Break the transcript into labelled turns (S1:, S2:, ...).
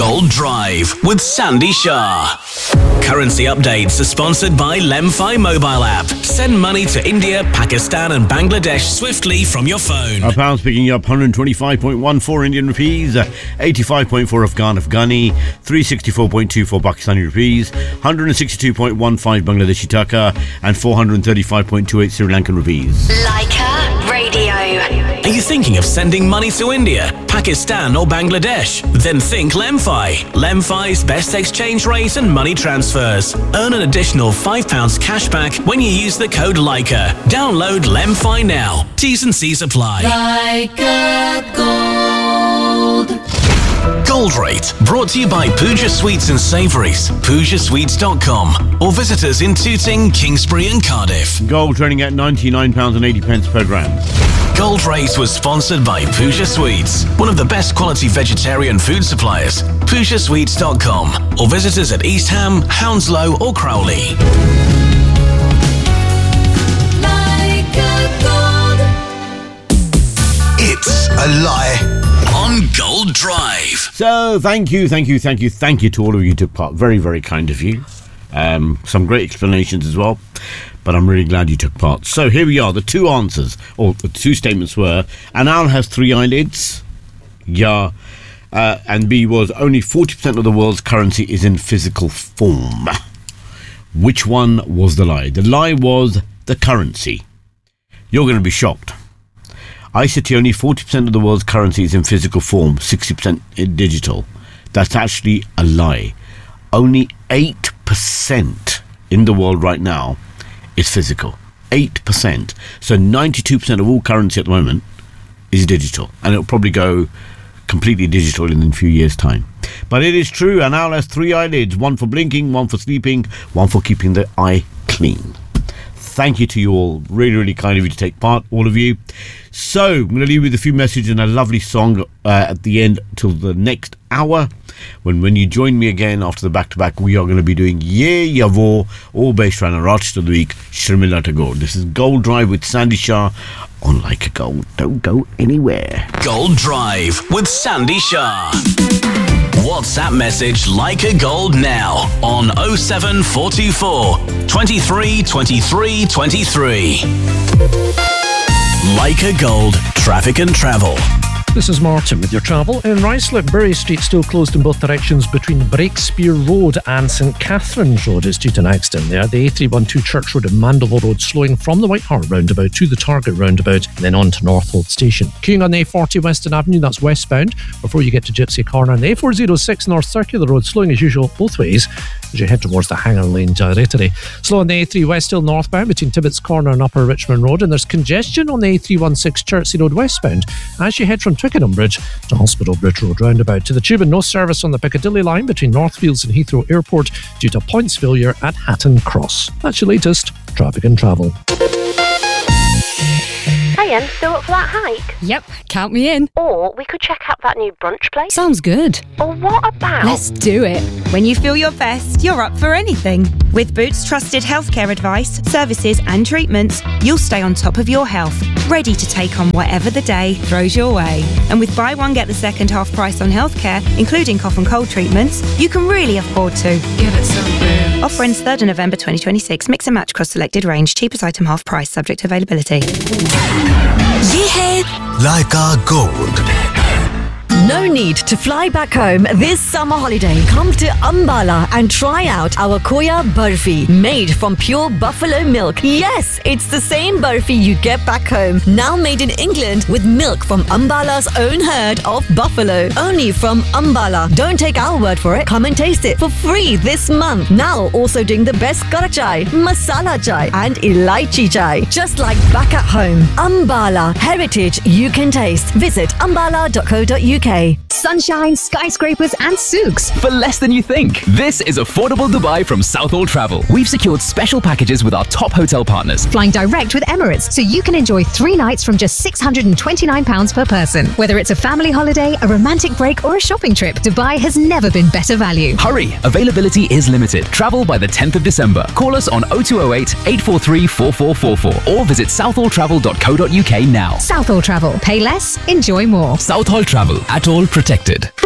S1: Gold Drive with Sandy Shah. Currency updates are sponsored by Lemfi mobile app. Send money to India, Pakistan and Bangladesh swiftly from your phone.
S2: Our pound's picking up 125.14 Indian rupees, 85.4 Afghani, 364.24 Pakistani rupees, 162.15 Bangladeshi taka and 435.28 Sri Lankan rupees.
S3: Leica Radio.
S1: Are you thinking of sending money to India, Pakistan or Bangladesh? Then think Lemfi. Lemfi's best exchange rate and money transfers. Earn an additional £5 cash back when you use the code Leica. Download Lemfi now. T's and C's apply.
S4: Leica Gold.
S1: Gold Rate, brought to you by Pooja Sweets and Savouries, PoojaSweets.com, or visit us in Tooting, Kingsbury and Cardiff.
S2: Gold trading at £99.80 per gram.
S1: Gold Rate was sponsored by Pooja Sweets, one of the best quality vegetarian food suppliers. PoojaSweets.com, or visit us at East Ham, Hounslow or Crowley. It's a lie on Gold Drive.
S2: So thank you to all of you who took part. Very, very kind of you. Some great explanations as well, but I'm really glad you took part. So here we are. The two answers, or the two statements were, an owl has three eyelids, yeah, and B was only 40% of the world's currency is in physical form. Which one was the lie? The lie was the currency. You're going to be shocked. I said to you, only 40% of the world's currency is in physical form, 60% in digital. That's actually a lie. Only 8% in the world right now is physical. 8%. So 92% of all currency at the moment is digital. And it'll probably go completely digital in a few years' time. But it is true, an owl has three eyelids. One for blinking, one for sleeping, one for keeping the eye clean. Thank you to you all. Really, really kind of you to take part, all of you. So, I'm going to leave you with a few messages and a lovely song at the end till the next hour. When you join me again after the back-to-back, we are going to be doing Ye Yavo, all based around an artist of the week, Sharmila Tagore. This is Gold Drive with Sandy Shah on Leica Gold. Don't go anywhere.
S1: Gold Drive with Sandy Shah. WhatsApp message Leica Gold now on 07424 23 23 23. Leica Gold, traffic and travel.
S5: This is Martin with your travel. In Ruislip, Bury Street still closed in both directions between Breakspear Road and St Catherine's Road is due to an accident there. The A312 Church Road and Mandeville Road slowing from the White Hart roundabout to the Target roundabout and then on to Northolt Station. Queuing on the A40 Western Avenue, that's westbound, before you get to Gypsy Corner. And the A406 North Circular Road slowing as usual both ways as you head towards the Hanger Lane Gyratory. Slow on the A3 West Hill northbound between Tibbetts Corner and Upper Richmond Road, and there's congestion on the A316 Chertsey Road westbound as you head from Twickenham Bridge to Hospital Bridge Road roundabout. To the Tube and no service on the Piccadilly line between Northfields and Heathrow Airport due to points failure at Hatton Cross. That's your latest traffic and travel.
S6: Ian, still up for that hike?
S7: Yep, count me in.
S6: Or we could check out that new brunch place.
S7: Sounds good.
S6: Or what about...
S7: Let's do it.
S8: When you feel your best, you're up for anything. With Boots trusted healthcare advice, services and treatments, you'll stay on top of your health, ready to take on whatever the day throws your way. And with buy one get the second half price on healthcare, including cough and cold treatments, you can really afford to.
S4: Give it some Boots.
S8: Offer ends 3rd of November 2026. Mix and match across selected range. Cheapest item half price, subject to availability.
S1: Leica Gold.
S9: No need to fly back home this summer holiday. Come to Ambala and try out our Koya Burfi, made from pure buffalo milk. Yes, it's the same burfi you get back home, now made in England with milk from Ambala's own herd of buffalo. Only from Ambala. Don't take our word for it. Come and taste it for free this month. Now also doing the best kara chai, masala chai and elaichi chai. Just like back at home. Ambala, heritage you can taste. Visit ambala.co.uk.
S10: Sunshine, skyscrapers and souks.
S11: For less than you think. This is Affordable Dubai from Southall Travel. We've secured special packages with our top hotel partners.
S10: Flying direct with Emirates, so you can enjoy 3 nights from just £629 per person. Whether it's a family holiday, a romantic break or a shopping trip, Dubai has never been better value.
S11: Hurry! Availability is limited. Travel by the 10th of December. Call us on 0208 843 4444 or visit southalltravel.co.uk now.
S10: Southall Travel. Pay less, enjoy more.
S11: Southall Travel. At all protected.